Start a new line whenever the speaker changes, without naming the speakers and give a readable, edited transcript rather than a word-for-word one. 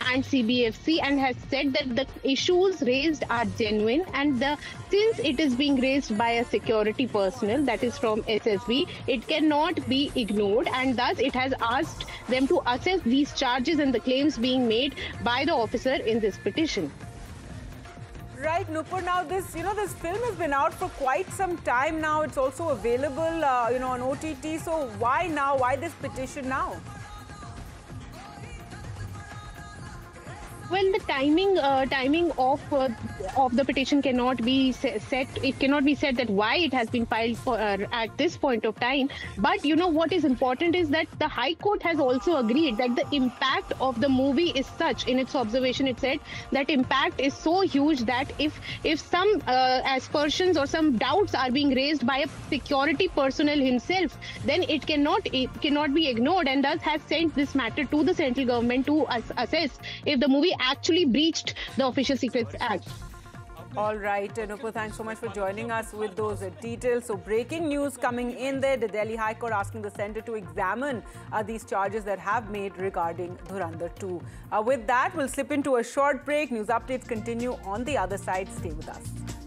and CBFC and has said that the issues raised are genuine, and since it is being raised by a security personnel, that is from SSB, it cannot be ignored, and thus it has asked them to assess these charges and the claims being made by the officer in this petition.
Right, Nupur. Now, this film has been out for quite some time now. It's also available, on OTT. So why now? Why this petition now?
Well, the timing of the petition cannot be set. It cannot be said that why it has been filed for at this point of time. But what is important is that the High Court has also agreed that the impact of the movie is such. In its observation, it said that impact is so huge that if some aspersions or some doubts are being raised by a security personnel himself, then it cannot be ignored, and thus has sent this matter to the central government to assess if the movie actually breached the Official Secrets Act.
All right, Nupur, thanks so much for joining us with those details. So breaking news coming in there, the Delhi High Court asking the centre to examine these charges that have made regarding Dhurandhar 2. With that, we'll slip into a short break. News updates continue on the other side. Stay with us.